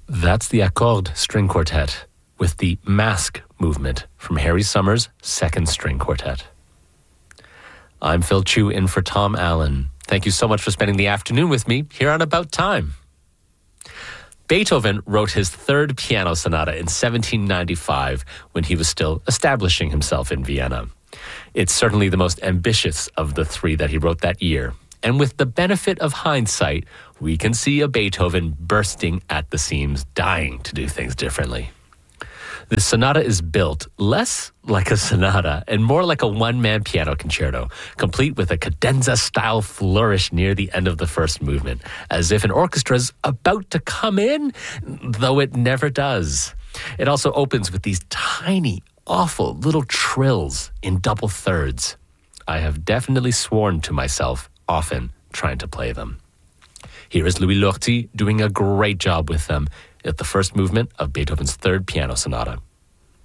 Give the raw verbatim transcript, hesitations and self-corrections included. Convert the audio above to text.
That's the Accord String Quartet with the Mask movement from Harry Summers' Second String Quartet. I'm Phil Chu in for Tom Allen. Thank you so much for spending the afternoon with me here on About Time. Beethoven wrote his third piano sonata in seventeen ninety-five when he was still establishing himself in Vienna. It's certainly the most ambitious of the three that he wrote that year. And with the benefit of hindsight, we can see a Beethoven bursting at the seams, dying to do things differently. The sonata is built less like a sonata and more like a one-man piano concerto, complete with a cadenza-style flourish near the end of the first movement, as if an orchestra's about to come in, though it never does. It also opens with these tiny, awful little trills in double thirds. I have definitely sworn to myself often trying to play them. Here is Louis Lortie doing a great job with them at the first movement of Beethoven's third piano sonata.